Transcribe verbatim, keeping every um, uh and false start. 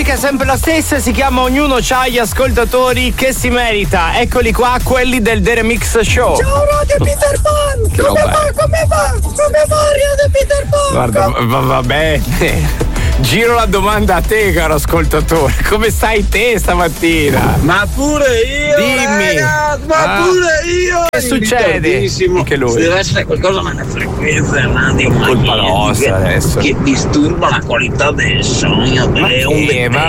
rubrica è sempre la stessa, si chiama Ognuno c'ha gli ascoltatori che si merita. Eccoli qua, quelli del The Remix Show. Ciao Radio Peter Pan! Che Come roba va? è? Come va? Come va Radio Peter Pan? Guarda, va, va bene. Giro la domanda a te, caro ascoltatore. Come stai te stamattina? Ma pure io! Dimmi! Ragazzi, ma Ah. pure io! Che succede? Anche lui. Deve essere qualcosa nella frequenza radio Colpa nostra adesso. che disturba la qualità del sogno delle onde. Ma